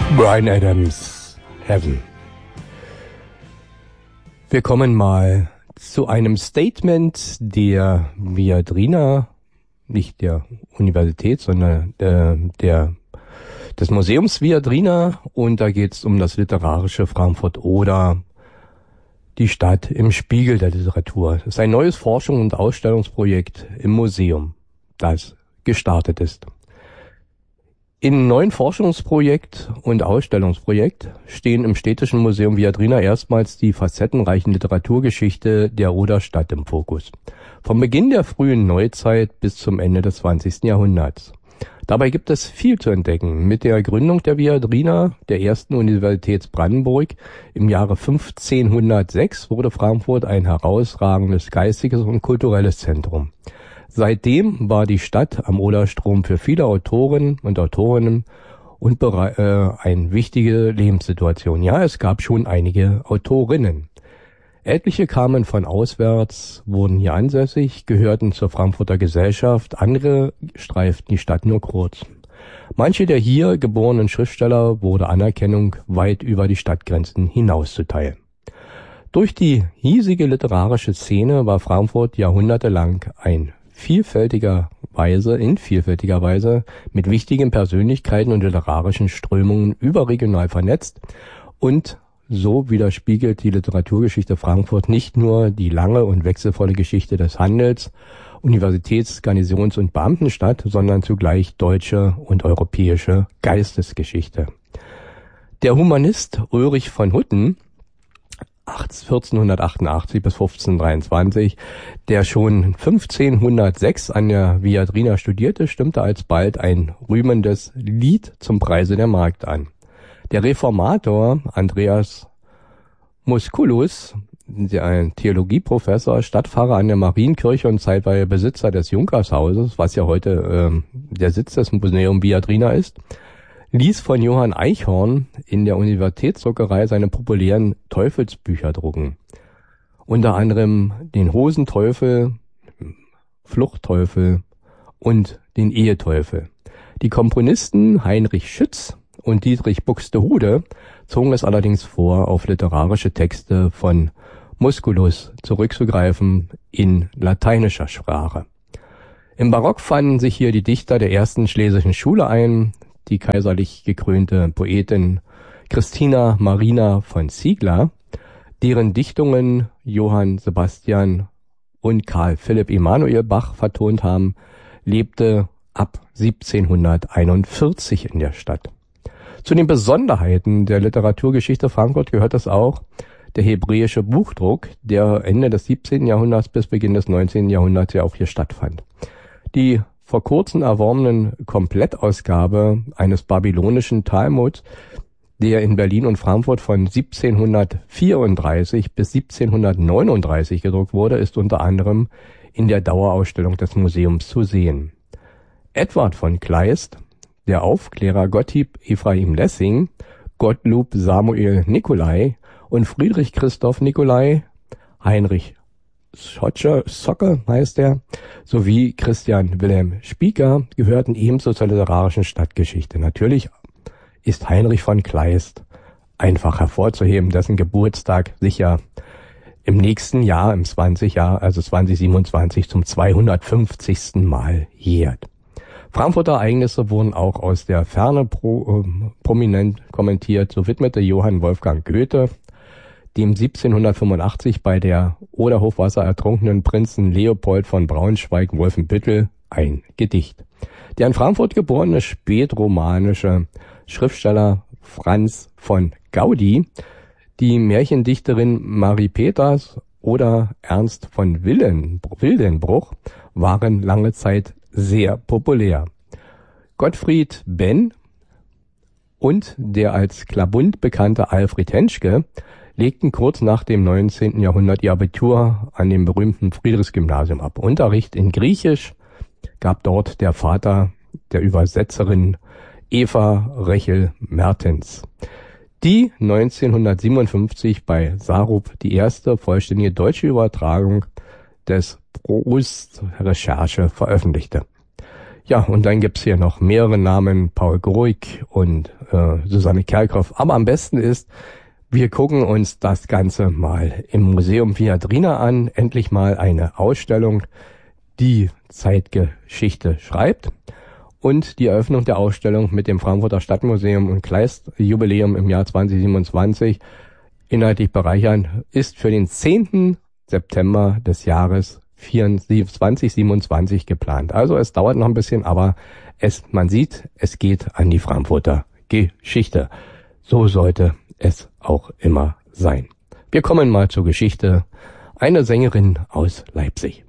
Bryan Adams, Heaven. Wir kommen mal zu einem Statement der Viadrina, nicht der Universität, sondern des Museums Viadrina, und da geht es um das literarische Frankfurt oder die Stadt im Spiegel der Literatur. Das ist ein neues Forschungs- und Ausstellungsprojekt im Museum, das gestartet ist. Im neuen Forschungsprojekt und Ausstellungsprojekt stehen im Städtischen Museum Viadrina erstmals die facettenreichen Literaturgeschichte der Oderstadt im Fokus. Vom Beginn der frühen Neuzeit bis zum Ende des 20. Jahrhunderts. Dabei gibt es viel zu entdecken. Mit der Gründung der Viadrina, der ersten Universität Brandenburg, im Jahre 1506 wurde Frankfurt ein herausragendes geistiges und kulturelles Zentrum. Seitdem war die Stadt am Oderstrom für viele Autoren und Autorinnen und eine wichtige Lebenssituation. Ja, es gab schon einige Autorinnen. Etliche kamen von auswärts, wurden hier ansässig, gehörten zur Frankfurter Gesellschaft, andere streiften die Stadt nur kurz. Manche der hier geborenen Schriftsteller wurde Anerkennung weit über die Stadtgrenzen hinaus zuteil. Durch die hiesige literarische Szene war Frankfurt jahrhundertelang in vielfältiger Weise mit wichtigen Persönlichkeiten und literarischen Strömungen überregional vernetzt, und so widerspiegelt die Literaturgeschichte Frankfurt nicht nur die lange und wechselvolle Geschichte des Handels, Universitäts-, Garnisons- und Beamtenstadt, sondern zugleich deutsche und europäische Geistesgeschichte. Der Humanist Ulrich von Hutten 1488 bis 1523, der schon 1506 an der Viadrina studierte, stimmte alsbald ein rühmendes Lied zum Preise der Magd an. Der Reformator Andreas Musculus, ein Theologieprofessor, Stadtpfarrer an der Marienkirche und zeitweilig Besitzer des Junkershauses, was ja heute der Sitz des Museum Viadrina ist, ließ von Johann Eichhorn in der Universitätsdruckerei seine populären Teufelsbücher drucken. Unter anderem den Hosenteufel, Fluchtteufel und den Eheteufel. Die Komponisten Heinrich Schütz und Dietrich Buxtehude zogen es allerdings vor, auf literarische Texte von Musculus zurückzugreifen in lateinischer Sprache. Im Barock fanden sich hier die Dichter der ersten schlesischen Schule ein, die kaiserlich gekrönte Poetin Christina Marina von Ziegler, deren Dichtungen Johann Sebastian und Karl Philipp Emanuel Bach vertont haben, lebte ab 1741 in der Stadt. Zu den Besonderheiten der Literaturgeschichte Frankfurt gehört es auch der hebräische Buchdruck, der Ende des 17. Jahrhunderts bis Beginn des 19. Jahrhunderts ja auch hier stattfand. Die vor kurzem erworbenen Komplettausgabe eines babylonischen Talmuds, der in Berlin und Frankfurt von 1734 bis 1739 gedruckt wurde, ist unter anderem in der Dauerausstellung des Museums zu sehen. Edward von Kleist, der Aufklärer Gottlieb Ephraim Lessing, Gottlob Samuel Nicolai und Friedrich Christoph Nicolai, Heinrich Socke heißt er, sowie Christian Wilhelm Spieker gehörten ebenso zur literarischen Stadtgeschichte. Natürlich ist Heinrich von Kleist einfach hervorzuheben, dessen Geburtstag sicher im nächsten Jahr, im 2027 zum 250. Mal jährt. Frankfurter Ereignisse wurden auch aus der Ferne prominent kommentiert. So widmete Johann Wolfgang Goethe dem 1785 bei der Oderhochwasser ertrunkenen Prinzen Leopold von Braunschweig-Wolfenbüttel ein Gedicht. Der in Frankfurt geborene spätromanische Schriftsteller Franz von Gaudi, die Märchendichterin Marie Peters oder Ernst von Wildenbruch waren lange Zeit sehr populär. Gottfried Benn und der als Klabund bekannte Alfred Henschke legten kurz nach dem 19. Jahrhundert ihr Abitur an dem berühmten Friedrichsgymnasium ab. Unterricht in Griechisch gab dort der Vater der Übersetzerin Eva Rechel Mertens, die 1957 bei Sarup die erste vollständige deutsche Übertragung des Proust-Recherche veröffentlichte. Ja, und dann gibt's hier noch mehrere Namen, Paul Groig und Susanne Kerkhoff. Aber am besten ist, wir gucken uns das Ganze mal im Museum Viadrina an. Endlich mal eine Ausstellung, die Zeitgeschichte schreibt. Und die Eröffnung der Ausstellung mit dem Frankfurter Stadtmuseum und Kleist-Jubiläum im Jahr 2027 inhaltlich bereichern, ist für den 10. September des Jahres 2027 geplant. Also es dauert noch ein bisschen, aber man sieht, es geht an die Frankfurter Geschichte. So sollte es auch immer sein. Wir kommen mal zur Geschichte. Eine Sängerin aus Leipzig.